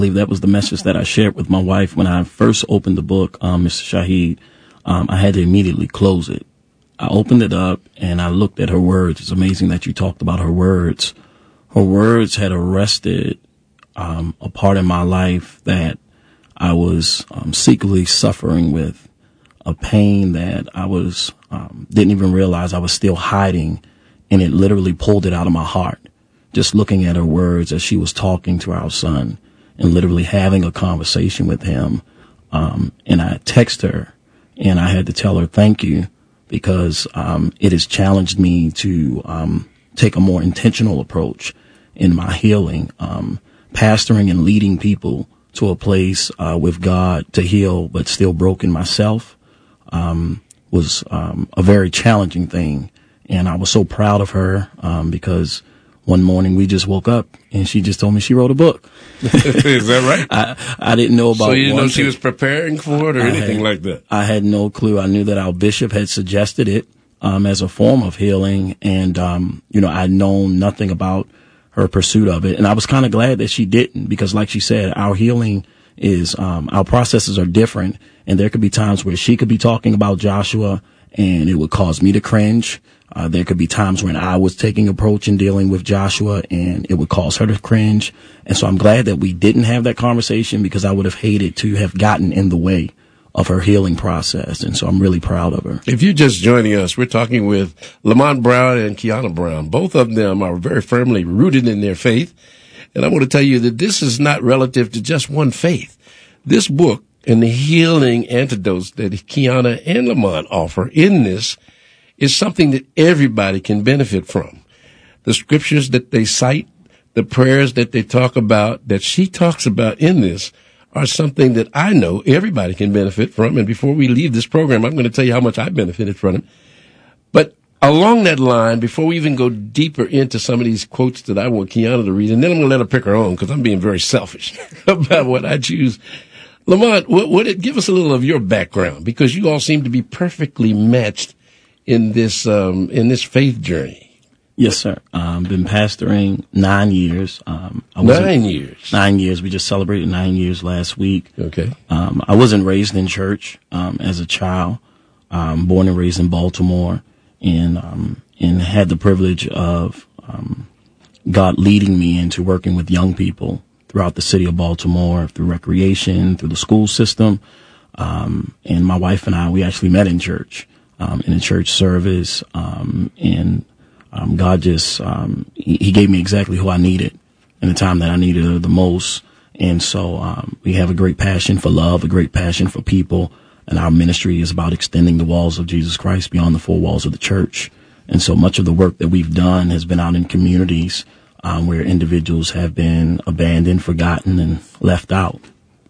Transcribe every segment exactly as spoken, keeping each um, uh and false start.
believe that was the message that I shared with my wife when I first opened the book, um, Mister Shaheed. Um, I had to immediately close it. I opened it up and I looked at her words. It's amazing that you talked about her words. Her words had arrested um, a part of my life that I was um, secretly suffering with, a pain that I was um, didn't even realize I was still hiding, and it literally pulled it out of my heart. Just looking at her words as she was talking to our son and literally having a conversation with him, um, and I text her and I had to tell her thank you because um, it has challenged me to um, take a more intentional approach in my healing, um, pastoring and leading people to a place uh, with God to heal, but still broken myself, um, was um, a very challenging thing. And I was so proud of her um, because one morning we just woke up and she just told me she wrote a book. Is that right? I, I didn't know about. So you didn't know she thing. was preparing for it or I anything had, like that? I had no clue. I knew that our bishop had suggested it um, as a form of healing, and um, you know, I'd known nothing about her pursuit of it, and I was kind of glad that she didn't, because, like she said, our healing is um, our processes are different, and there could be times where she could be talking about Joshua, and it would cause me to cringe. Uh, there could be times when I was taking approach in dealing with Joshua and it would cause her to cringe. And so I'm glad that we didn't have that conversation, because I would have hated to have gotten in the way of her healing process. And so I'm really proud of her. If you're just joining us, we're talking with Lamont Brown and Kiana Brown. Both of them are very firmly rooted in their faith. And I want to tell you that this is not relative to just one faith. This book and the healing antidotes that Kiana and Lamont offer in this is something that everybody can benefit from. The scriptures that they cite, the prayers that they talk about, that she talks about in this, are something that I know everybody can benefit from. And before we leave this program, I'm going to tell you how much I benefited from it. But along that line, before we even go deeper into some of these quotes that I want Kiana to read, and then I'm going to let her pick her own, because I'm being very selfish about what I choose. Lamont, what, what it, give us a little of your background, because you all seem to be perfectly matched in this um, in this faith journey. Yes, sir. Um, been pastoring nine years. Um, I nine years. Nine years. We just celebrated nine years last week. Okay. Um, I wasn't raised in church um, as a child. Um, born and raised in Baltimore, and um, and had the privilege of um, God leading me into working with young people throughout the city of Baltimore, through recreation, through the school system. Um, and my wife and I, we actually met in church. Um, in a church service, um, and um, God just um, he, he gave me exactly who I needed in the time that I needed her the most. And so um, we have a great passion for love, a great passion for people, and our ministry is about extending the walls of Jesus Christ beyond the four walls of the church. And so much of the work that we've done has been out in communities um, where individuals have been abandoned, forgotten, and left out.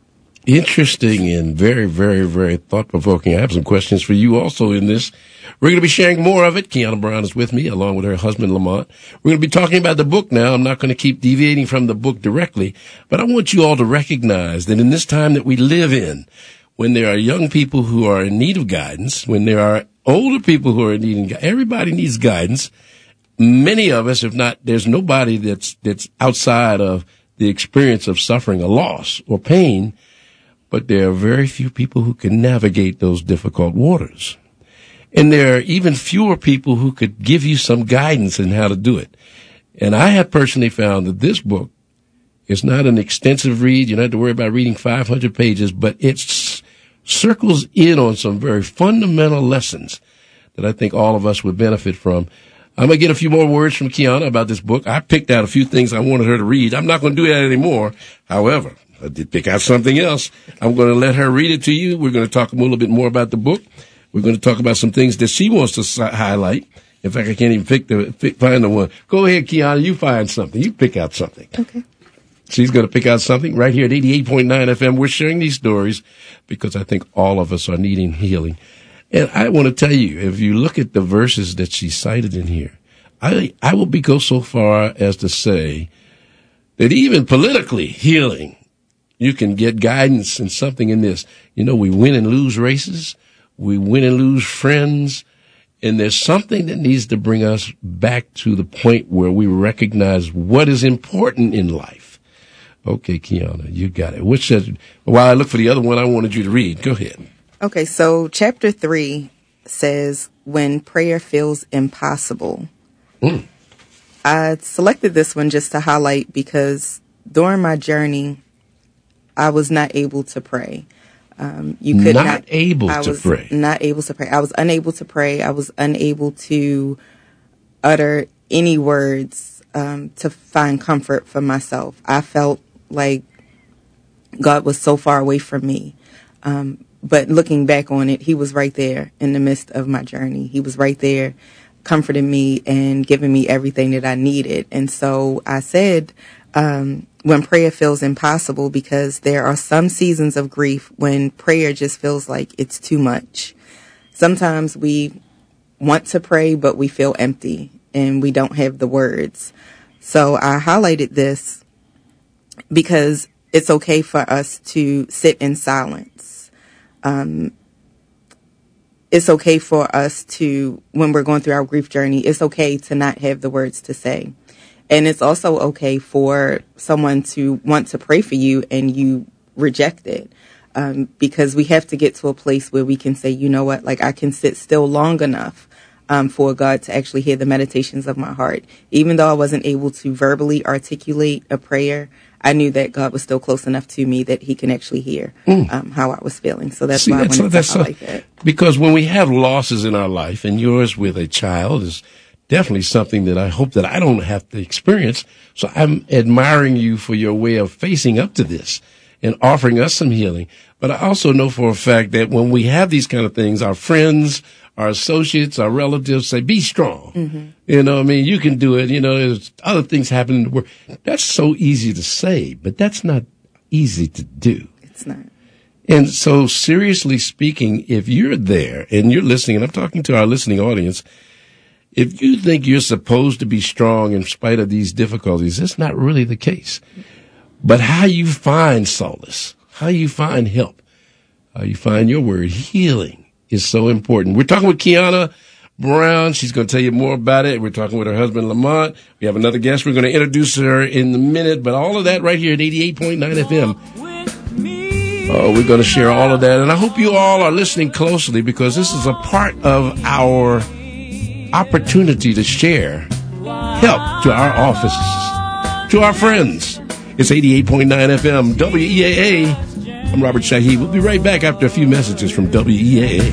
Interesting and very, very, very thought-provoking. I have some questions for you also in this. We're going to be sharing more of it. Kiana Brown is with me, along with her husband, Lamont. We're going to be talking about the book now. I'm not going to keep deviating from the book directly, but I want you all to recognize that in this time that we live in, when there are young people who are in need of guidance, when there are older people who are in need of guidance, everybody needs guidance. Many of us, if not, there's nobody that's that's outside of the experience of suffering a loss or pain, but there are very few people who can navigate those difficult waters. And there are even fewer people who could give you some guidance in how to do it. And I have personally found that this book is not an extensive read. You don't have to worry about reading five hundred pages, but it s- circles in on some very fundamental lessons that I think all of us would benefit from. I'm going to get a few more words from Kiana about this book. I picked out a few things I wanted her to read. I'm not going to do that anymore. However, I did pick out something else. I'm going to let her read it to you. We're going to talk a little bit more about the book. We're going to talk about some things that she wants to highlight. In fact, I can't even pick the, pick, find the one. Go ahead, Kiana. You find something. You pick out something. Okay. She's going to pick out something right here at eighty-eight point nine F M. We're sharing these stories because I think all of us are needing healing. And I want to tell you, if you look at the verses that she cited in here, I, I will be go so far as to say that even politically healing, you can get guidance and something in this. You know, we win and lose races. We win and lose friends. And there's something that needs to bring us back to the point where we recognize what is important in life. Okay, Kiana, you got it. Which says, while I look for the other one I wanted you to read, go ahead. Okay, so chapter three says, when prayer feels impossible. Mm. I selected this one just to highlight because during my journey, I was not able to pray. Um, you could not, not able I to was pray. Not able to pray. I was unable to pray. I was unable to utter any words um, to find comfort for myself. I felt like God was so far away from me. Um, but looking back on it, he was right there in the midst of my journey. He was right there comforting me and giving me everything that I needed. And so I said, um, when prayer feels impossible, because there are some seasons of grief when prayer just feels like it's too much. Sometimes we want to pray, but we feel empty and we don't have the words. So I highlighted this because it's okay for us to sit in silence. Um, it's okay for us to, when we're going through our grief journey, it's okay to not have the words to say. And it's also okay for someone to want to pray for you and you reject it. Um, because we have to get to a place where we can say, you know what, like I can sit still long enough um, for God to actually hear the meditations of my heart. Even though I wasn't able to verbally articulate a prayer, I knew that God was still close enough to me that he can actually hear mm. um, how I was feeling. So that's See, why that's I wanted that's to highlight that. Because when we have losses in our life, and yours with a child is definitely something that I hope that I don't have to experience. So I'm admiring you for your way of facing up to this and offering us some healing. But I also know for a fact that when we have these kind of things, our friends, our associates, our relatives say, be strong. Mm-hmm. You know, I mean, you can do it. You know, there's other things happening in the world. That's so easy to say, but that's not easy to do. It's not. And so seriously speaking, if you're there and you're listening, and I'm talking to our listening audience, if you think you're supposed to be strong in spite of these difficulties, that's not really the case. But how you find solace, how you find help, how you find your word, healing, is so important. We're talking with Kiana Brown. She's going to tell you more about it. We're talking with her husband, Lamont. We have another guest. We're going to introduce her in a minute, but all of that right here at eighty-eight point nine F M. Oh, we're going to share all of that. And I hope you all are listening closely because this is a part of our opportunity to share help to our offices, to our friends. It's eighty-eight point nine F M, W E A A. I'm Robert Shaheed. We'll be right back after a few messages from W E A A.